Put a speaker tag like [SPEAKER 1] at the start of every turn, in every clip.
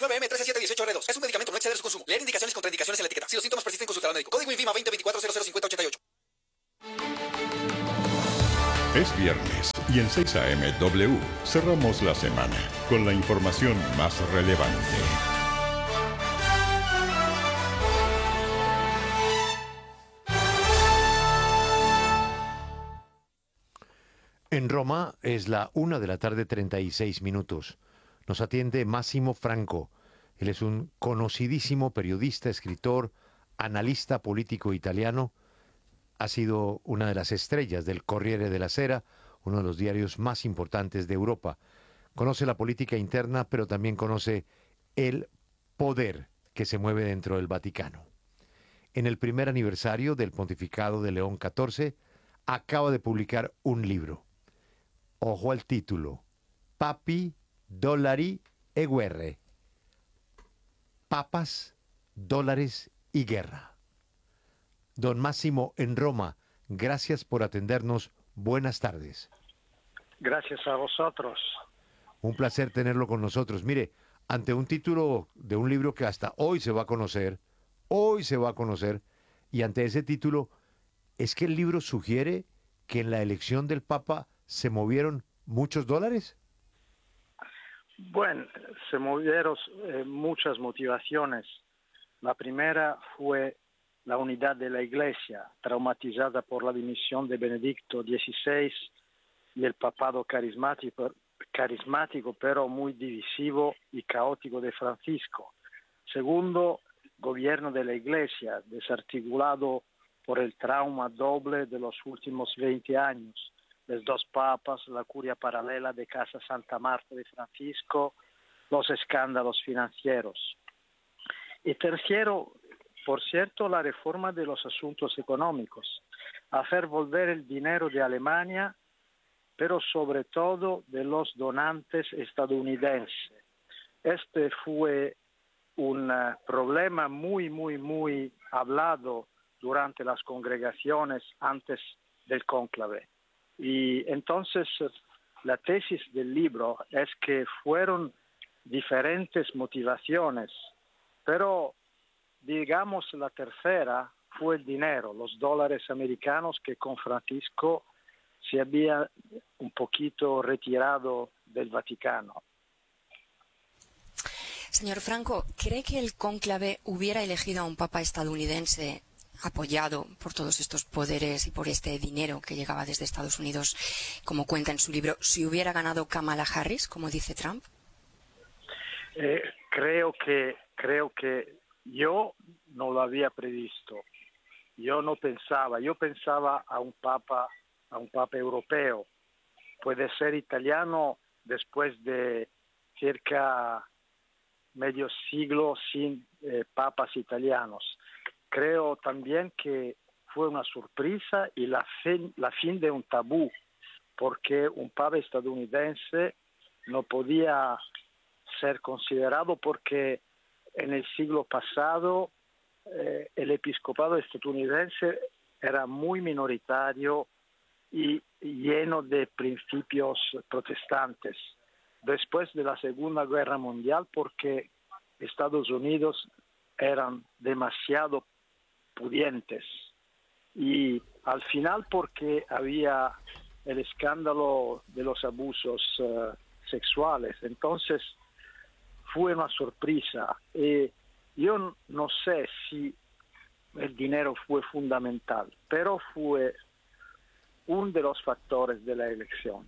[SPEAKER 1] 19M13718R2. Es un medicamento, no exceder su consumo. Leer indicaciones y contraindicaciones en la etiqueta. Si los síntomas persisten, consultar al médico. Código INVIMA 2024-005088.
[SPEAKER 2] Es viernes y en 6 AM W cerramos la semana con la información más relevante.
[SPEAKER 3] En Roma es la 1:36 PM. Nos atiende Massimo Franco. Él es un conocidísimo periodista, escritor, analista político italiano. Ha sido una de las estrellas del Corriere della Sera, uno de los diarios más importantes de Europa. Conoce la política interna, pero también conoce el poder que se mueve dentro del Vaticano. En el primer aniversario del pontificado de León XIV, acaba de publicar un libro. Ojo al título: Papi, Dollari e Guerre. Papas, dólares y guerra. Don Máximo en Roma, gracias por atendernos. Buenas tardes.
[SPEAKER 4] Gracias a vosotros.
[SPEAKER 3] Un placer tenerlo con nosotros. Mire, ante un título de un libro que hasta hoy se va a conocer, y ante ese título, ¿es que el libro sugiere que en la elección del Papa se movieron muchos dólares?
[SPEAKER 4] Bueno, se movieron muchas motivaciones. La primera fue la unidad de la Iglesia, traumatizada por la dimisión de Benedicto XVI y el papado carismático, pero muy divisivo y caótico de Francisco. Segundo, gobierno de la Iglesia, desarticulado por el trauma doble de los últimos 20 años. Los dos papas, la curia paralela de Casa Santa Marta de Francisco, los escándalos financieros. Y tercero, por cierto, la reforma de los asuntos económicos, hacer volver el dinero de Alemania, pero sobre todo de los donantes estadounidenses. Este fue un problema muy hablado durante las congregaciones antes del cónclave. Y entonces la tesis del libro es que fueron diferentes motivaciones, pero digamos la tercera fue el dinero, los dólares americanos que con Francisco se había un poquito retirado del Vaticano.
[SPEAKER 5] Señor Franco, ¿cree que el cónclave hubiera elegido a un papa estadounidense apoyado por todos estos poderes y por este dinero que llegaba desde Estados Unidos, como cuenta en su libro, si hubiera ganado Kamala Harris, como dice Trump?
[SPEAKER 4] Creo que yo no lo había previsto. Yo pensaba a un papa europeo. Puede ser italiano después de cerca medio siglo sin papas italianos. Creo también que fue una sorpresa y la fin de un tabú, porque un papa estadounidense no podía ser considerado porque en el siglo pasado el episcopado estadounidense era muy minoritario y lleno de principios protestantes. Después de la Segunda Guerra Mundial, porque Estados Unidos eran demasiado pudientes, y al final porque había el escándalo de los abusos sexuales. Entonces fue una sorpresa. Yo no sé si el dinero fue fundamental, pero fue uno de los factores de la elección.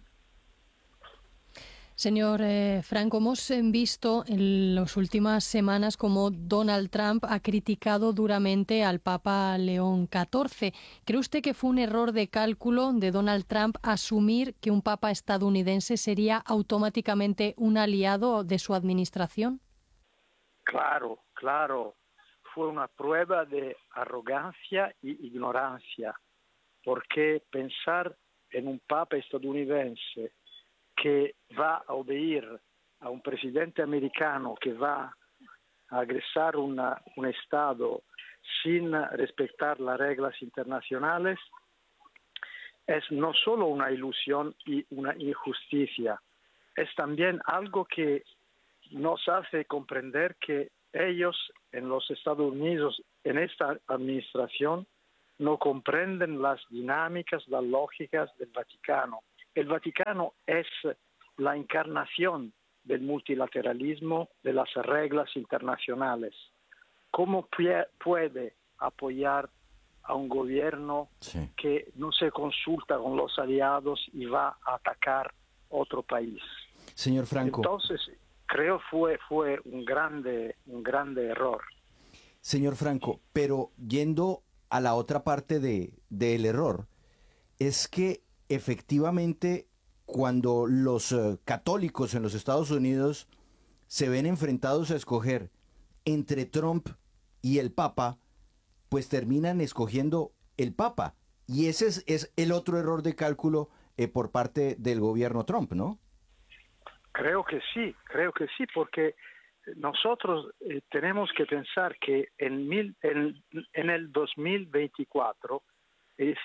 [SPEAKER 6] Señor Franco, hemos visto en las últimas semanas cómo Donald Trump ha criticado duramente al Papa León XIV. ¿Cree usted que fue un error de cálculo de Donald Trump asumir que un Papa estadounidense sería automáticamente un aliado de su administración?
[SPEAKER 4] Claro. Fue una prueba de arrogancia y ignorancia, porque pensar en un Papa estadounidense que va a obedecer a un presidente americano que va a agresar un Estado sin respetar las reglas internacionales es no solo una ilusión y una injusticia, es también algo que nos hace comprender que ellos en los Estados Unidos, en esta administración, no comprenden las dinámicas, las lógicas del Vaticano. El Vaticano es la encarnación del multilateralismo, de las reglas internacionales. ¿Cómo puede apoyar a un gobierno que no se consulta con los aliados y va a atacar otro país?
[SPEAKER 7] Señor Franco.
[SPEAKER 4] Entonces, creo fue un grande error.
[SPEAKER 7] Señor Franco, pero yendo a la otra parte del error, es que efectivamente cuando los católicos en los Estados Unidos se ven enfrentados a escoger entre Trump y el Papa, pues terminan escogiendo el Papa. Y ese es el otro error de cálculo por parte del gobierno Trump, ¿no?
[SPEAKER 4] Creo que sí, porque nosotros tenemos que pensar que en el 2024 el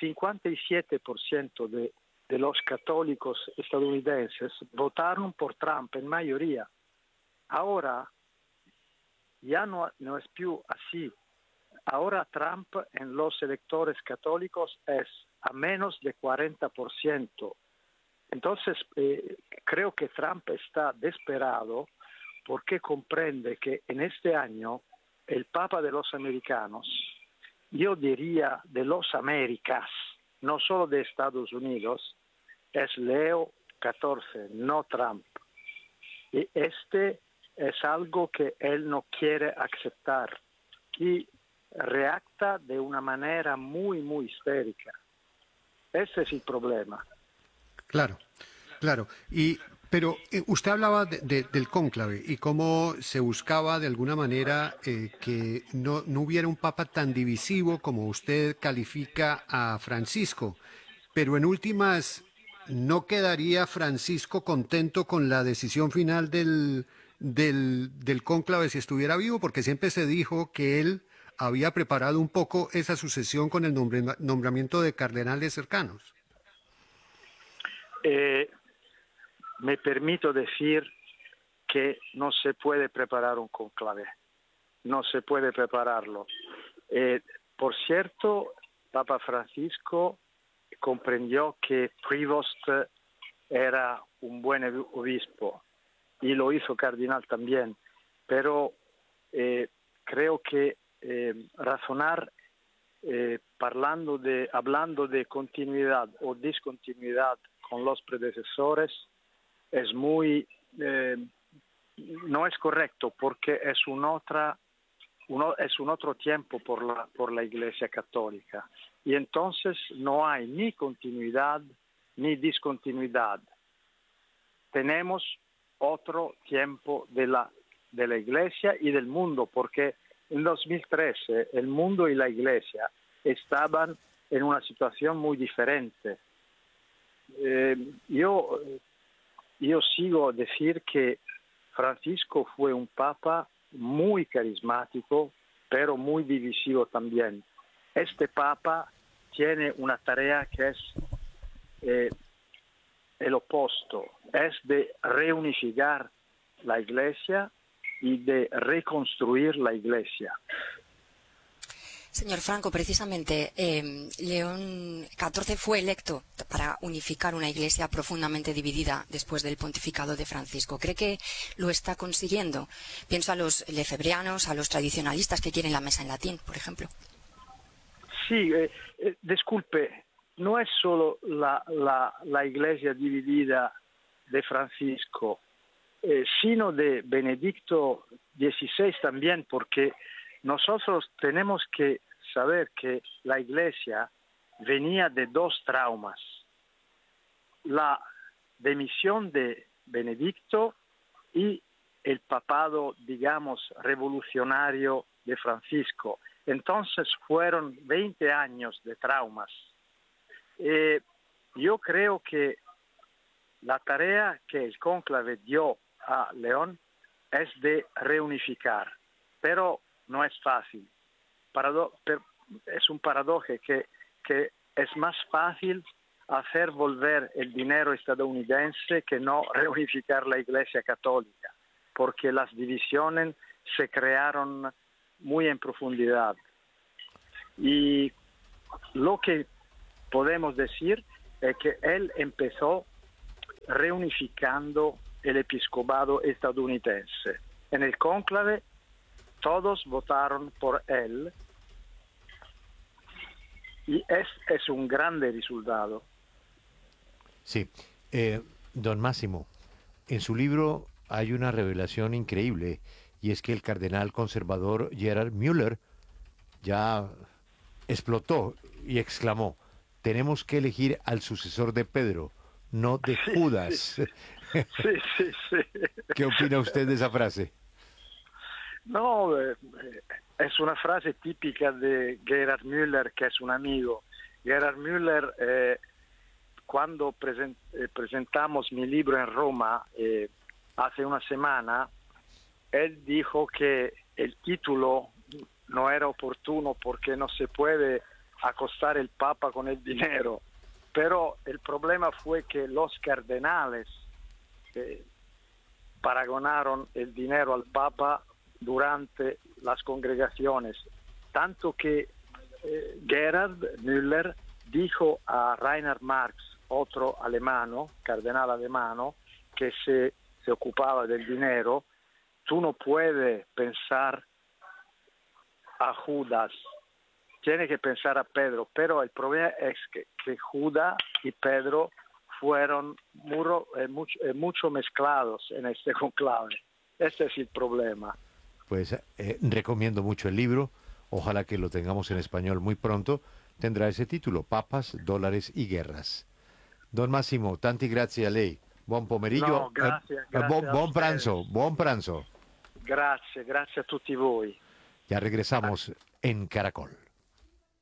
[SPEAKER 4] 57% de los católicos estadounidenses votaron por Trump en mayoría. Ahora ya no es più así. Ahora Trump en los electores católicos es a menos de 40%. Entonces creo que Trump está desesperado porque comprende que en este año el Papa de los americanos, yo diría de los Américas, no solo de Estados Unidos, es Leo XIV, no Trump. Y este es algo que él no quiere aceptar y reacta de una manera muy, muy histérica. Ese es el problema.
[SPEAKER 8] Claro. Pero usted hablaba del cónclave y cómo se buscaba de alguna manera que no hubiera un papa tan divisivo como usted califica a Francisco. Pero en últimas, ¿no quedaría Francisco contento con la decisión final del cónclave si estuviera vivo? Porque siempre se dijo que él había preparado un poco esa sucesión con el nombramiento de cardenales cercanos.
[SPEAKER 4] Me permito decir que no se puede preparar un conclave, no se puede prepararlo. Por cierto, Papa Francisco comprendió que Prevost era un buen obispo y lo hizo cardinal también, pero creo que razonar hablando de continuidad o discontinuidad con los predecesores es no es correcto porque es un otro tiempo por la Iglesia Católica y entonces no hay ni continuidad ni discontinuidad. Tenemos otro tiempo de la Iglesia y del mundo, porque en 2013 el mundo y la Iglesia estaban en una situación muy diferente. Yo sigo a decir que Francisco fue un papa muy carismático, pero muy divisivo también. Este papa tiene una tarea que es el opuesto, es de reunificar la Iglesia y de reconstruir la Iglesia.
[SPEAKER 5] Señor Franco, precisamente León XIV fue electo para unificar una iglesia profundamente dividida después del pontificado de Francisco. ¿Cree que lo está consiguiendo? Pienso a los lefebvrianos, a los tradicionalistas que quieren la misa en latín, por ejemplo.
[SPEAKER 4] Sí, disculpe, no es solo la iglesia dividida de Francisco, sino de Benedicto XVI también, porque nosotros tenemos que saber que la Iglesia venía de dos traumas. La demisión de Benedicto y el papado, digamos, revolucionario de Francisco. Entonces fueron 20 años de traumas. Yo creo que la tarea que el cónclave dio a León es de reunificar, pero no es fácil. Es un paradoja que es más fácil hacer volver el dinero estadounidense que no reunificar la Iglesia Católica, porque las divisiones se crearon muy en profundidad. Y lo que podemos decir es que él empezó reunificando el episcopado estadounidense. En el cónclave todos votaron por él y es un grande resultado.
[SPEAKER 3] Sí. Don Máximo, en su libro hay una revelación increíble, y es que el cardenal conservador Gerhard Müller ya explotó y exclamó: tenemos que elegir al sucesor de Pedro, no de Judas.
[SPEAKER 4] Sí.
[SPEAKER 3] ¿Qué opina usted de esa frase?
[SPEAKER 4] No, es una frase típica de Gerhard Müller, que es un amigo. Gerhard Müller, cuando presentamos mi libro en Roma hace una semana, él dijo que el título no era oportuno porque no se puede acostar el Papa con el dinero. Pero el problema fue que los cardenales paragonaron el dinero al Papa durante las congregaciones, tanto que Gerhard Müller dijo a Reinhard Marx, otro alemano, cardenal alemano, que se ocupaba del dinero: tú no puedes pensar a Judas, tienes que pensar a Pedro. Pero el problema es que Judas y Pedro fueron mucho mezclados en este conclave. Ese es el problema.
[SPEAKER 3] Pues recomiendo mucho el libro, ojalá que lo tengamos en español muy pronto. Tendrá ese título: Papas, Dólares y Guerras. Don Massimo, tanti grazie a lei. Buon pomeriggio.
[SPEAKER 4] No, grazie
[SPEAKER 3] buon pranzo, buon pranzo.
[SPEAKER 4] Grazie a tutti voi.
[SPEAKER 3] Ya regresamos en Caracol.